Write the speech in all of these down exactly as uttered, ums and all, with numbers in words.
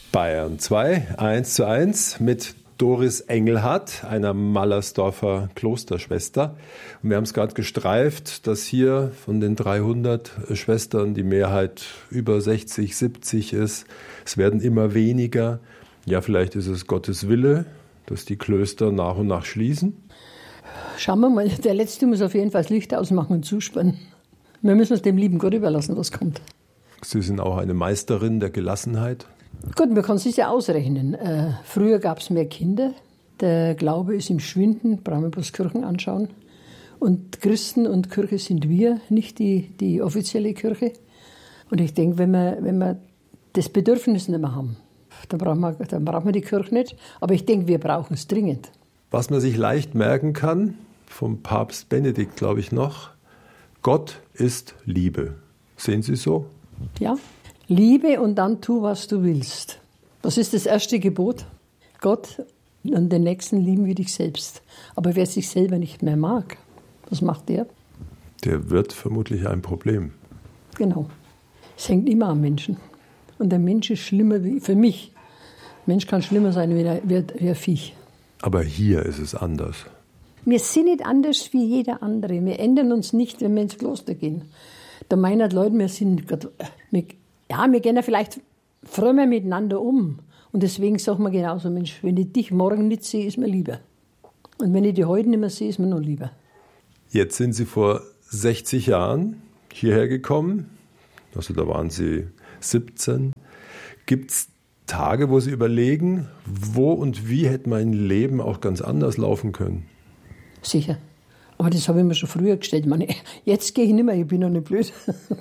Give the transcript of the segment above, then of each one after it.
Bayern zwei, eins zu eins mit Doris Engelhardt, einer Mallersdorfer Klosterschwester. Und wir haben es gerade gestreift, dass hier von den dreihundert Schwestern die Mehrheit über sechzig, siebzig ist. Es werden immer weniger. Ja, vielleicht ist es Gottes Wille, dass die Klöster nach und nach schließen. Schauen wir mal, der Letzte muss auf jeden Fall das Licht ausmachen und zuspannen. Wir müssen es dem lieben Gott überlassen, was kommt. Sie sind auch eine Meisterin der Gelassenheit. Gut, man kann es sich ja ausrechnen. Äh, früher gab es mehr Kinder. Der Glaube ist im Schwinden, brauchen wir bloß Kirchen anschauen. Und Christen und Kirche sind wir, nicht die, die offizielle Kirche. Und ich denke, wenn wir, wenn wir das Bedürfnis nicht mehr haben, dann brauchen wir, dann brauchen wir die Kirche nicht. Aber ich denke, wir brauchen es dringend. Was man sich leicht merken kann, vom Papst Benedikt, glaube ich noch, Gott ist Liebe. Sehen Sie so? Ja, liebe und dann tu, was du willst. Das ist das erste Gebot. Gott und den Nächsten lieben wie dich selbst. Aber wer sich selber nicht mehr mag, was macht der? Der wird vermutlich ein Problem. Genau. Es hängt immer am Menschen. Und der Mensch ist schlimmer wie, für mich. Der Mensch kann schlimmer sein wie ein, wie ein Viech. Aber hier ist es anders. Wir sind nicht anders wie jeder andere. Wir ändern uns nicht, wenn wir ins Kloster gehen. Da meinen die Leute, wir sind, wir, ja, wir gehen ja vielleicht frömmer miteinander um. Und deswegen sagen wir genauso, Mensch, wenn ich dich morgen nicht sehe, ist mir lieber. Und wenn ich dich heute nicht mehr sehe, ist mir noch lieber. Jetzt sind Sie vor sechzig Jahren hierher gekommen. Also da waren Sie siebzehn. Gibt es Tage, wo Sie überlegen, wo und wie hätte mein Leben auch ganz anders laufen können? Sicher. Aber das habe ich mir schon früher gestellt. Ich meine, jetzt gehe ich nicht mehr, ich bin noch nicht blöd.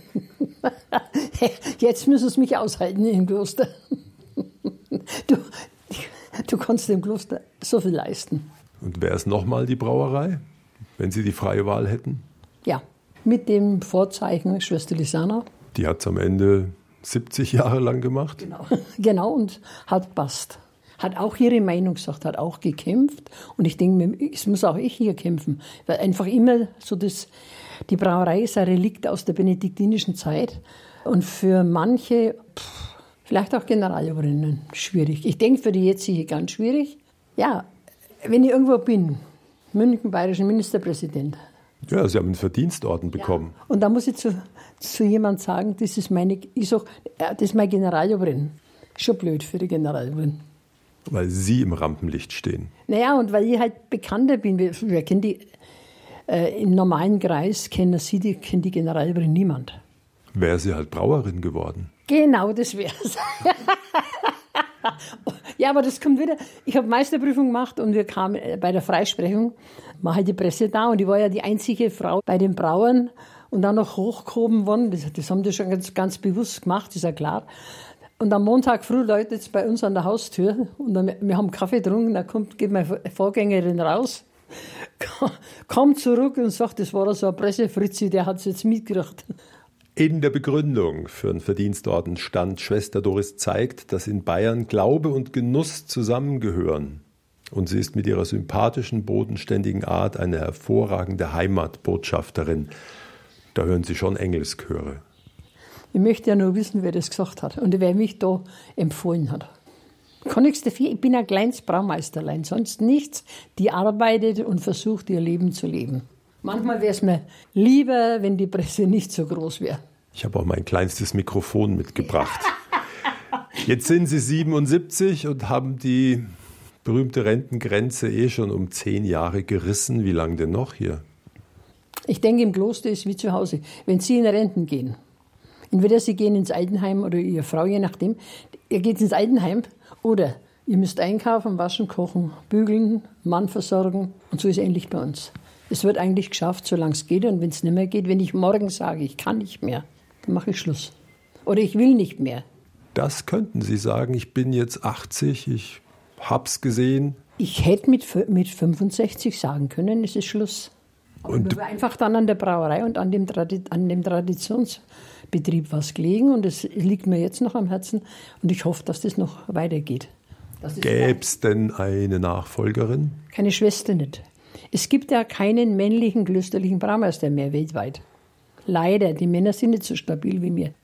Jetzt müssen sie mich aushalten im Kloster. Du, du kannst dem Kloster so viel leisten. Und wäre es nochmal die Brauerei, wenn Sie die freie Wahl hätten? Ja, mit dem Vorzeichen Schwester Lisana. Die hat es am Ende siebzig Jahre lang gemacht. Genau, genau und hat passt. Hat auch ihre Meinung gesagt, hat auch gekämpft. Und ich denke, es muss auch ich hier kämpfen. Weil einfach immer so das, die Brauerei ist ein Relikt aus der benediktinischen Zeit. Und für manche, pff, vielleicht auch Generaljobrinnen, schwierig. Ich denke für die jetzige ganz schwierig. Ja, wenn ich irgendwo bin, München, bayerischen Ministerpräsident. Ja, Sie haben einen Verdienstorden bekommen. Ja. Und da muss ich zu, zu jemandem sagen, das ist meine, ich sag, das ist meine Generaljobrinnen. Schon blöd für die Generaljobrinnen. Weil Sie im Rampenlicht stehen. Naja, und weil ich halt bekannter bin. Wir, wir kennen die, äh, im normalen Kreis kennen Sie, die, kennt die Generaljobrinnen niemand. Wäre sie halt Brauerin geworden. Genau, das wär's. Ja, aber das kommt wieder. Ich habe Meisterprüfung gemacht und wir kamen bei der Freisprechung, war halt die Presse da und ich war ja die einzige Frau bei den Brauern und dann noch hochgehoben worden. Das, das haben die schon ganz, ganz bewusst gemacht, ist ja klar. Und am Montag früh läutet es bei uns an der Haustür und dann, wir haben Kaffee getrunken, da kommt, geht meine Vorgängerin raus, kommt zurück und sagt, das war so ein Pressefritzi, der hat es jetzt mitgekriegt. In der Begründung für einen Verdienstorden stand, Schwester Doris zeigt, dass in Bayern Glaube und Genuss zusammengehören. Und sie ist mit ihrer sympathischen, bodenständigen Art eine hervorragende Heimatbotschafterin. Da hören Sie schon Engelschöre. Ich möchte ja nur wissen, wer das gesagt hat und wer mich da empfohlen hat. Ich kann nichts dafür, ich bin ein kleines Braumeisterlein, sonst nichts. Die arbeitet und versucht, ihr Leben zu leben. Manchmal wäre es mir lieber, wenn die Presse nicht so groß wäre. Ich habe auch mein kleinstes Mikrofon mitgebracht. Jetzt sind Sie siebenundsiebzig und haben die berühmte Rentengrenze eh schon um zehn Jahre gerissen. Wie lange denn noch hier? Ich denke, im Kloster ist wie zu Hause. Wenn Sie in Renten gehen, entweder Sie gehen ins Altenheim oder Ihre Frau, je nachdem, ihr geht ins Altenheim oder ihr müsst einkaufen, waschen, kochen, bügeln, Mann versorgen. Und so ist es ähnlich bei uns. Es wird eigentlich geschafft, solange es geht. Und wenn es nicht mehr geht, wenn ich morgen sage, ich kann nicht mehr, dann mache ich Schluss. Oder ich will nicht mehr. Das könnten Sie sagen, ich bin jetzt achtzig, ich hab's gesehen. Ich hätte mit, mit fünfundsechzig sagen können, es ist Schluss. Aber und mir war einfach dann an der Brauerei und an dem, Tradi- an dem Traditionsbetrieb was gelegen. Und es liegt mir jetzt noch am Herzen. Und ich hoffe, dass das noch weitergeht. Gäbe es denn eine Nachfolgerin? Keine Schwester nicht. Es gibt ja keinen männlichen klösterlichen Braumeister mehr weltweit. Leider, die Männer sind nicht so stabil wie mir.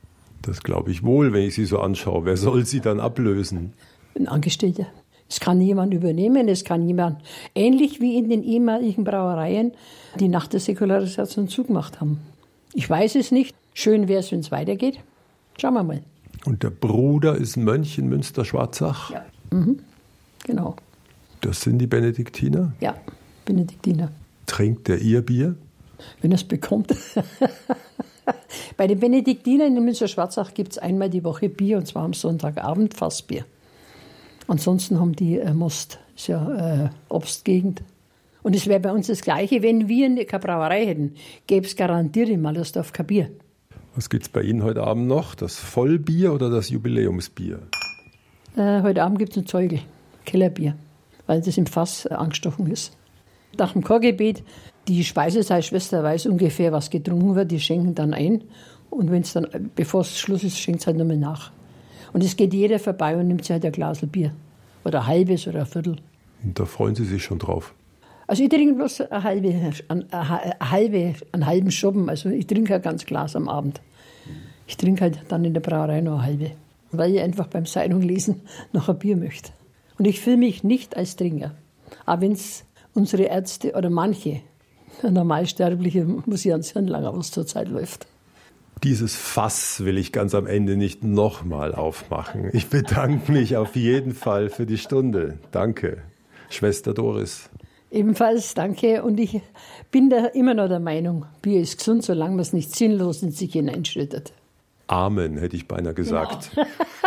Das glaube ich wohl, wenn ich Sie so anschaue. Wer soll Sie dann ablösen? Ein Angestellter. Es kann jemand übernehmen, es kann jemand, ähnlich wie in den ehemaligen Brauereien, die nach der Säkularisation zugemacht haben. Ich weiß es nicht. Schön wäre es, wenn es weitergeht. Schauen wir mal. Und der Bruder ist Mönch in Münster-Schwarzach? Ja, mhm. Genau. Das sind die Benediktiner? Ja, Benediktiner. Trinkt der Ihr Bier? Wenn er es bekommt. Bei den Benediktinern in Münster-Schwarzach gibt es einmal die Woche Bier, und zwar am Sonntagabend Fassbier. Ansonsten haben die äh, Most, ist ja äh, Obstgegend. Und es wäre bei uns das Gleiche, wenn wir keine Brauerei hätten, gäbe es garantiert in Mallersdorf kein Bier. Was gibt es bei Ihnen heute Abend noch? Das Vollbier oder das Jubiläumsbier? Äh, heute Abend gibt es ein Zeugel, Kellerbier, weil das im Fass äh, angestochen ist. Nach dem Chorgebet, die Speisesaal-Schwester weiß ungefähr, was getrunken wird, die schenken dann ein. Und wenn es dann, bevor es Schluss ist, schenkt es halt nochmal nach. Und es geht jeder vorbei und nimmt sich halt ein Glas Bier. Oder ein halbes oder ein Viertel. Und da freuen Sie sich schon drauf? Also ich trinke bloß eine halbe, eine halbe, einen halben Schoppen. Also ich trinke ein ganz Glas am Abend. Ich trinke halt dann in der Brauerei noch eine halbe. Weil ich einfach beim Zeitunglesen noch ein Bier möchte. Und ich fühle mich nicht als Trinker. Aber wenn es unsere Ärzte oder manche Normalsterbliche, muss ich ans Hirn langen, was zurzeit läuft. Dieses Fass will ich ganz am Ende nicht nochmal aufmachen. Ich bedanke mich auf jeden Fall für die Stunde. Danke, Schwester Doris. Ebenfalls danke. Und ich bin da immer noch der Meinung, Bier ist gesund, solange man es nicht sinnlos in sich hineinschüttet. Amen, hätte ich beinahe gesagt. Genau.